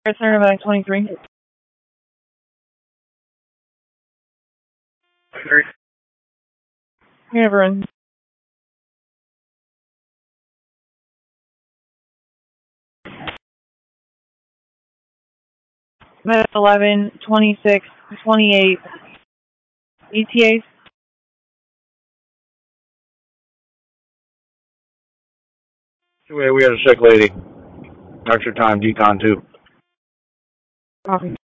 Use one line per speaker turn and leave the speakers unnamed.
Center back 23. Everyone. Med 11, 26, 28. ETAs.
We had a sick lady. Extra time, decon 2.
Copy.